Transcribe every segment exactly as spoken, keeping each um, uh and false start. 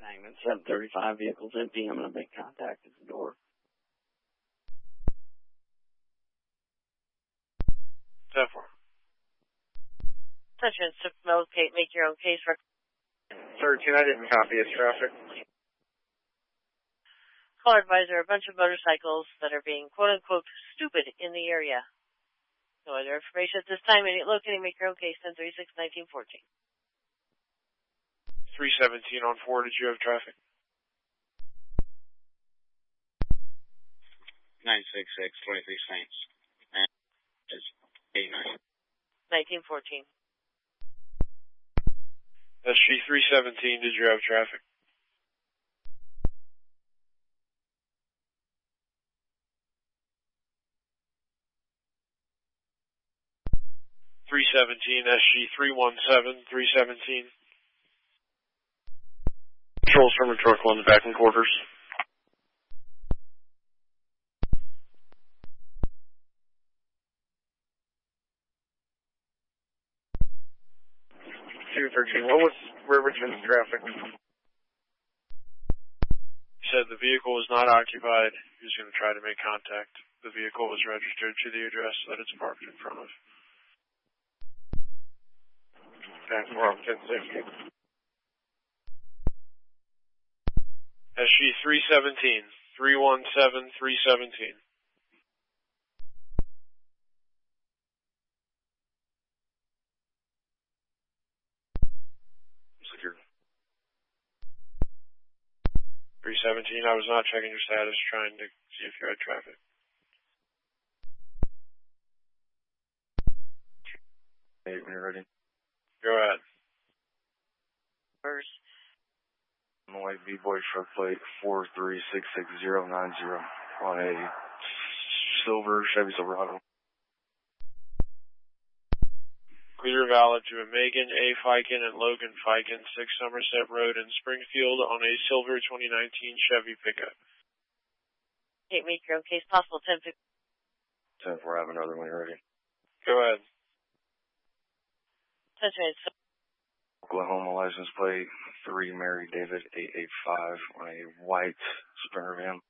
Hangman seven thirty-five, vehicle's empty. I'm going to make contact at the door. ten four. Attention, locate, make your own case. thirteen, I didn't copy his traffic. Caller advisor, a bunch of motorcycles that are being quote-unquote stupid in the area. No other information at this time. Any locating, make your own case, ten thirty-six, nineteen fourteen. three seventeen on four, did you have traffic? nine six six, twenty-three Saints. And it's eight nine. nineteen fourteen. S G three seventeen, did you have traffic? three seventeen, S G three one seven, three seventeen. Controls from truck one, back in quarters. two thirteen, what was Riverton's traffic? He said the vehicle was not occupied. He was going to try to make contact. The vehicle was registered to the address that it's parked in front of. And we're on ten sixty. S G three seventeen, three one seven, three seventeen. Secure. three seventeen, I was not checking your status, trying to see if you had traffic. Hey, when you're ready. Go ahead. First. White V-Boy truck plate four three six six zero nine zero on a silver Chevy Silverado. Clear valid to a Megan A. Fiken and Logan Fiken, six Somerset Road in Springfield on a silver twenty nineteen Chevy pickup. Okay, make your own case possible, ten fifty. ten four, I have another one ready. Go ahead. Attention, Oklahoma license plate three Mary David eight eight five on a white Sprinter van.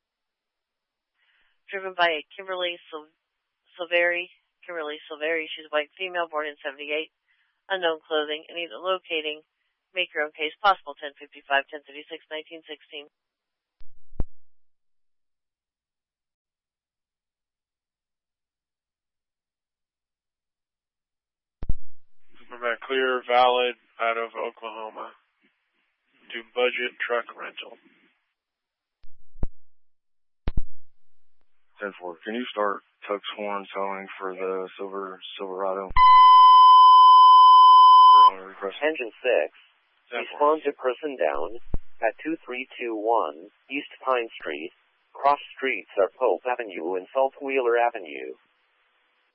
driven by a Kimberly Sil- Silveri. Kimberly Silveri, she's a white female, born in seventy-eight. Unknown clothing, and either locating, make your own case possible, ten fifty-five, ten thirty-six, nineteen sixteen. From a clear, valid, out of Oklahoma. To budget truck rental. ten four, can you start Tuck's horn towing for the Silver Silverado? Engine six, respond to person down at two three two one East Pine Street, cross streets are Pope Avenue and Saltwheeler Avenue.